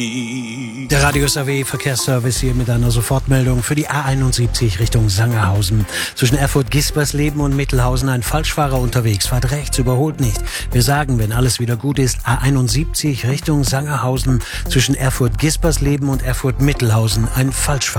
Der Radio SAW Verkehrsservice hier mit einer Sofortmeldung für die A71 Richtung Sangerhausen. Zwischen Erfurt-Gispersleben und Mittelhausen ein Falschfahrer unterwegs. Fahrt rechts, überholt nicht. Wir sagen, wenn alles wieder gut ist, A71 Richtung Sangerhausen. Zwischen Erfurt-Gispersleben und Erfurt-Mittelhausen ein Falschfahrer.